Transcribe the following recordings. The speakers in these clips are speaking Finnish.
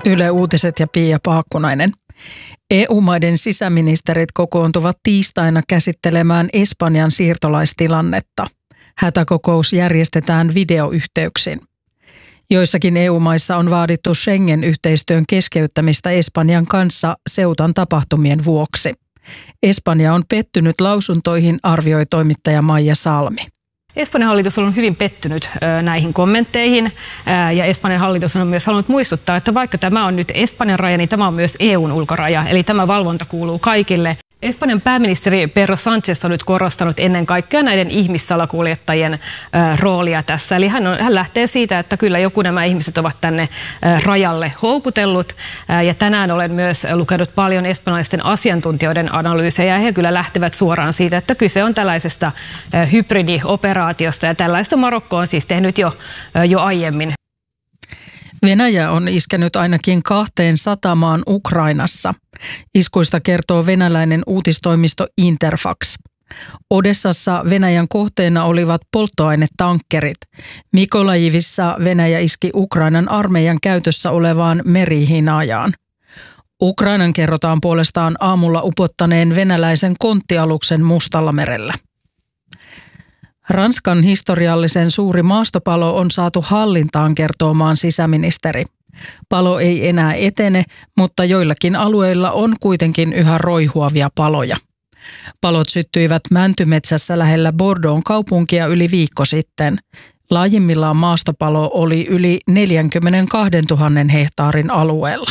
Yle Uutiset ja Pia Paakkunainen. EU-maiden sisäministerit kokoontuvat tiistaina käsittelemään Espanjan siirtolaistilannetta. Hätäkokous järjestetään videoyhteyksin. Joissakin EU-maissa on vaadittu Schengen-yhteistyön keskeyttämistä Espanjan kanssa Ceutan tapahtumien vuoksi. Espanja on pettynyt lausuntoihin, arvioi toimittaja Maija Salmi. Espanjan hallitus on hyvin pettynyt näihin kommentteihin ja Espanjan hallitus on myös halunnut muistuttaa, että vaikka tämä on nyt Espanjan raja, niin tämä on myös EUn ulkoraja, eli tämä valvonta kuuluu kaikille. Espanjan pääministeri Pedro Sánchez on nyt korostanut ennen kaikkea näiden ihmissalakuljettajien roolia tässä. Eli hän lähtee siitä, että kyllä joku nämä ihmiset ovat tänne rajalle houkutellut. Ja tänään olen myös lukenut paljon espanjalaisten asiantuntijoiden analyysejä. Ja he kyllä lähtevät suoraan siitä, että kyse on tällaisesta hybridioperaatiosta. Ja tällaista Marokko on siis tehnyt jo aiemmin. Venäjä on iskenyt ainakin 2 satamaan Ukrainassa. Iskuista kertoo venäläinen uutistoimisto Interfax. Odessassa Venäjän kohteena olivat polttoainetankkerit. Mykolajivissa Venäjä iski Ukrainan armeijan käytössä olevaan merihinajaan. Ukrainan kerrotaan puolestaan aamulla upottaneen venäläisen konttialuksen Mustallamerellä. Ranskan historiallisen suuri maastopalo on saatu hallintaan, kertoo maan sisäministeri. Palo ei enää etene, mutta joillakin alueilla on kuitenkin yhä roihuavia paloja. Palot syttyivät Mäntymetsässä lähellä Bordeauxn kaupunkia yli viikko sitten. Laajimmillaan maastopalo oli yli 42 000 hehtaarin alueella.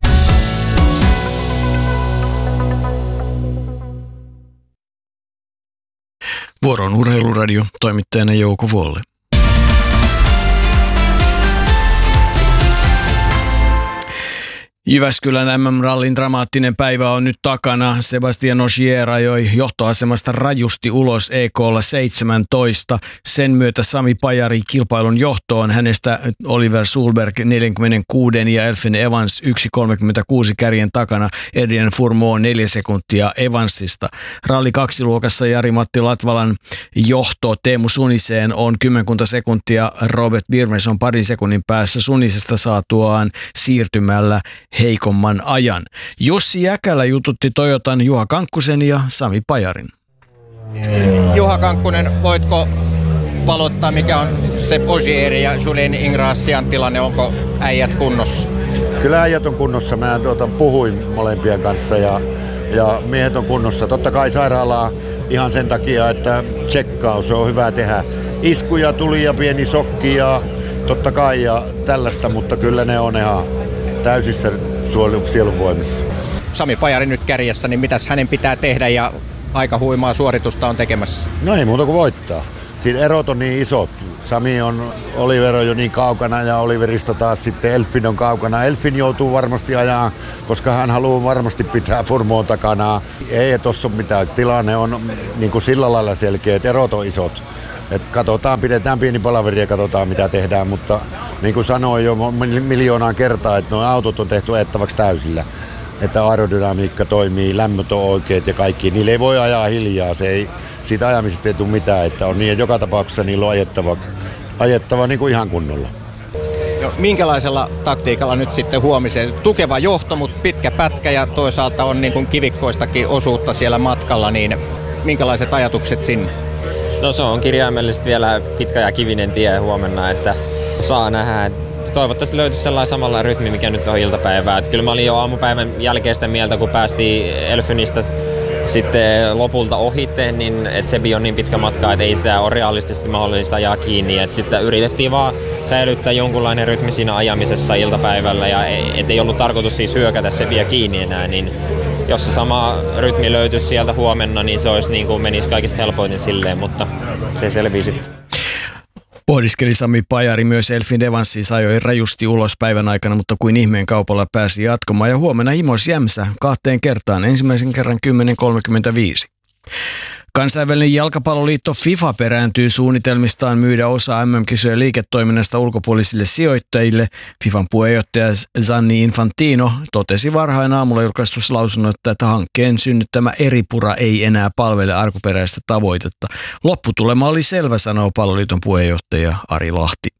Vuoron Urheiluradio, toimittajana Jouko Volle. Jyväskylän MM-rallin dramaattinen päivä on nyt takana. Sebastian Ogier ajoi johtoasemasta rajusti ulos EK:lla 17. Sen myötä Sami Pajari kilpailun johtoon. Hänestä Oliver Sulberg 46 ja Elfyn Evans 1.36 kärjen takana. Adrian Fourmont 4 sekuntia Evansista. Ralli 2-luokassa Jari-Matti Latvalan johto Teemu Suniseen on 10 sekuntia. Robert Birmes on parin sekunnin päässä Sunisesta saatuaan siirtymällä heikomman ajan. Jussi Jäkälä jututti Toyotan Juha Kankkusen ja Sami Pajarin. Juha Kankkunen, voitko valottaa, mikä on Sepp Ogierin ja Julien Ingrasian tilanne? Onko äijät kunnossa? Kyllä äijät on kunnossa. Mä puhuin molempien kanssa ja miehet on kunnossa. Totta kai sairaalaa ihan sen takia, että tsekkaus on hyvä tehdä. Iskuja tuli ja pieni sokki ja totta kai ja tällaista, mutta kyllä ne on ihan täysissä sielunvoimissa. Sami Pajari nyt kärjessä, niin mitäs hänen pitää tehdä ja aika huimaa suoritusta on tekemässä? No ei muuta kuin voittaa. Siinä erot on niin isot. Sami on, Oliver on jo niin kaukana ja Oliverista taas sitten Elfin on kaukana. Elfin joutuu varmasti ajaa, koska hän haluaa varmasti pitää Fourmontin takana. Ei tossa ole mitään. Tilanne on niin kuin sillä lailla selkeä, että erot on isot. Et katsotaan, pidetään pieni palaveri ja katsotaan mitä tehdään, mutta niin kuin sanoin jo miljoonaan kertaa, että nuo autot on tehty ajettavaksi täysillä. Että aerodynamiikka toimii, lämmöt on oikeat ja kaikki. Niillä ei voi ajaa hiljaa, siitä ajamisesta ei tule mitään, että on niin, että joka tapauksessa niillä on ajettava niin kuin ihan kunnolla. No, minkälaisella taktiikalla nyt sitten huomiseen? Tukeva johto, mutta pitkä pätkä ja toisaalta on niin kuin kivikkoistakin osuutta siellä matkalla, niin minkälaiset ajatukset sinne? No se on kirjaimellisesti vielä pitkä ja kivinen tie huomenna, että saa nähdä. Toivottavasti löytyisi sellainen samalla rytmi, mikä nyt on iltapäivää. Että kyllä mä olin jo aamupäivän jälkeen sitä mieltä, kun päästiin Elfynistä sitten lopulta ohitte, niin että Sebi on niin pitkä matka, että ei sitä ole realistisesti mahdollista ajaa kiinni. Että sitten yritettiin vaan säilyttää jonkunlainen rytmi siinä ajamisessa iltapäivällä ja ei ollut tarkoitus siis hyökätä Sebiä kiinni enää, niin jos se sama rytmi löytyisi sieltä huomenna, niin se olisi niin kuin menisi kaikista helpoiten silleen, mutta se selvii sitten. Pohdiskeli Sami Pajari, myös Elfyn Evans siis ajoi rajusti ulos päivän aikana, mutta kuin ihmeen kaupalla pääsi jatkamaan. Ja huomenna Imos Jämsä 2 kertaan, ensimmäisen kerran 10.35. Kansainvälinen jalkapalloliitto FIFA perääntyy suunnitelmistaan myydä osa MM-kisojen liiketoiminnasta ulkopuolisille sijoittajille. FIFAn puheenjohtaja Gianni Infantino totesi varhain aamulla julkaistussa lausunnossa, että hankkeen synnyttämä eripura ei enää palvele alkuperäistä tavoitetta. Lopputulema oli selvä, sanoo Palloliiton puheenjohtaja Ari Lahti.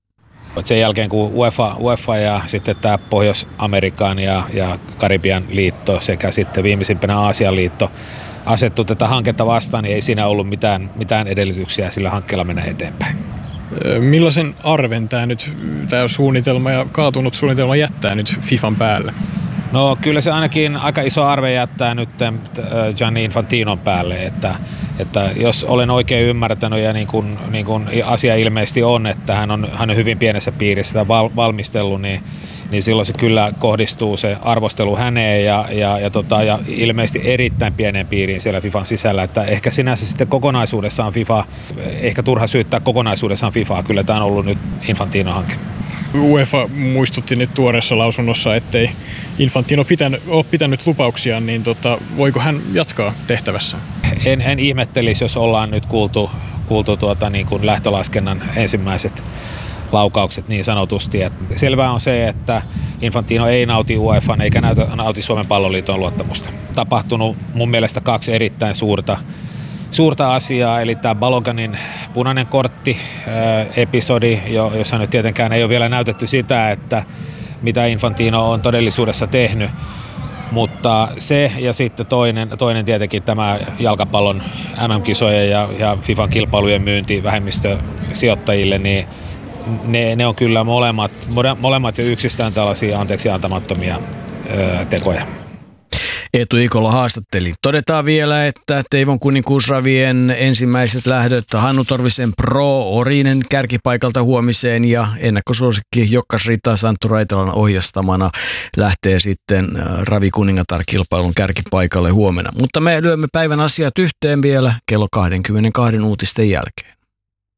Sen jälkeen kun UEFA ja sitten tämä Pohjois-Amerikan ja Karibian liitto sekä sitten viimeisimpänä Aasian liitto asettu tätä hanketta vastaan, niin ei siinä ollut mitään edellytyksiä sillä hankkeella mennä eteenpäin. Millaisen arven tämä suunnitelma ja kaatunut suunnitelma jättää nyt FIFAn päälle? No kyllä se ainakin aika iso arve jättää nyt Gianni Infantinon päälle, että jos olen oikein ymmärtänyt ja niin kuin asia ilmeisesti on, että hän on hyvin pienessä piirissä sitä valmistellut, niin silloin se kyllä kohdistuu se arvostelu häneen ja ilmeisesti erittäin pieneen piiriin siellä FIFAn sisällä, että ehkä sinänsä sitten kokonaisuudessaan ehkä turha syyttää kokonaisuudessaan FIFAa, kyllä tämä on ollut nyt Infantino-hanke. UEFA muistutti nyt tuoreessa lausunnossa, ettei Infantino ole pitänyt lupauksiaan, niin voiko hän jatkaa tehtävässä? En ihmettelisi, jos ollaan nyt kuultu niin kuin lähtölaskennan ensimmäiset laukaukset niin sanotusti. Että selvää on se, että Infantino ei nauti UEFan eikä nauti Suomen palloliiton luottamusta. Tapahtunut mun mielestä 2 erittäin suurta asiaa, eli tämä Baloganin punainen kortti episodi, jossa nyt tietenkään ei ole vielä näytetty sitä, että mitä Infantino on todellisuudessa tehnyt. Mutta se ja sitten toinen tietenkin tämä jalkapallon MM-kisojen ja FIFAn kilpailujen myynti vähemmistösijoittajille, niin ne on kyllä molemmat jo yksistään tällaisia anteeksi antamattomia tekoja. Eetu Ikola haastatteli. Todetaan vielä, että Teivon kuninkuusravien ensimmäiset lähdöt Hannu Torvisen Pro Orinen kärkipaikalta huomiseen ja ennakkosuosikki Jokkas Rita Santtu Raitalan ohjastamana lähtee sitten Ravikuningatar-kilpailun kärkipaikalle huomenna. Mutta me lyömme päivän asiat yhteen vielä kello 22 uutisten jälkeen.